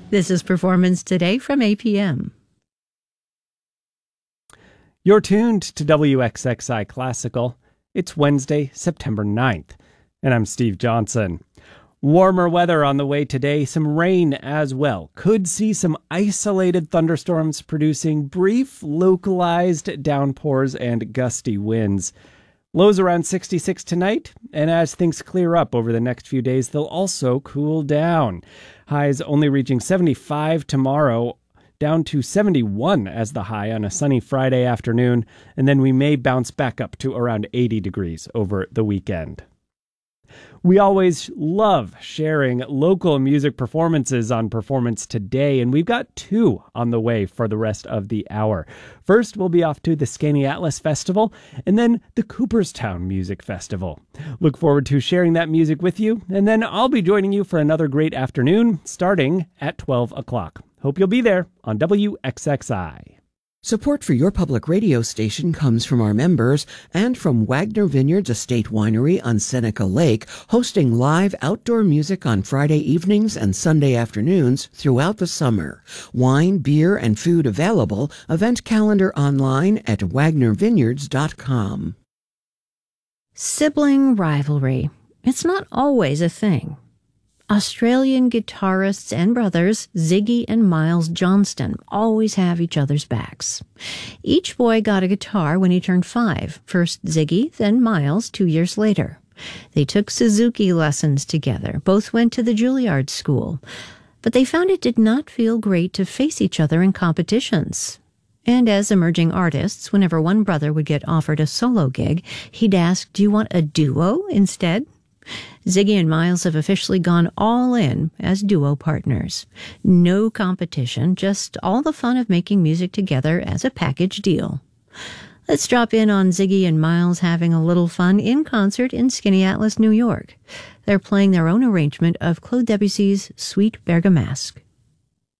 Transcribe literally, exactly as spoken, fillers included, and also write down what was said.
This is Performance Today from A P M. You're tuned to W X X I Classical. It's Wednesday, September ninth, and I'm Steve Johnson. Warmer weather on the way today, some rain as well. Could see some isolated thunderstorms producing brief, localized downpours and gusty winds. Lows around sixty-six tonight, and as things clear up over the next few days, they'll also cool down. Highs only reaching seventy-five tomorrow, down to seventy-one as the high on a sunny Friday afternoon, and then we may bounce back up to around eighty degrees over the weekend. We always love sharing local music performances on Performance Today, and we've got two on the way for the rest of the hour. First, we'll be off to the Skaneateles Festival, and then the Cooperstown Music Festival. Look forward to sharing that music with you, and then I'll be joining you for another great afternoon, starting at twelve o'clock. Hope you'll be there on W X X I. Support for your public radio station comes from our members and from Wagner Vineyards Estate Winery on Seneca Lake, hosting live outdoor music on Friday evenings and Sunday afternoons throughout the summer. Wine, beer, and food available. Event calendar online at wagner vineyards dot com. Sibling rivalry. It's not always a thing. Australian guitarists and brothers Ziggy and Miles Johnston always have each other's backs. Each boy got a guitar when he turned five, first Ziggy, then Miles two years later. They took Suzuki lessons together, both went to the Juilliard School, but they found it did not feel great to face each other in competitions. And as emerging artists, whenever one brother would get offered a solo gig, he'd ask, "Do you want a duo instead?" Ziggy and Miles have officially gone all in as duo partners. No competition, just all the fun of making music together as a package deal. Let's drop in on Ziggy and Miles having a little fun in concert in Skaneateles, New York. They're playing their own arrangement of Claude Debussy's Suite Bergamasque.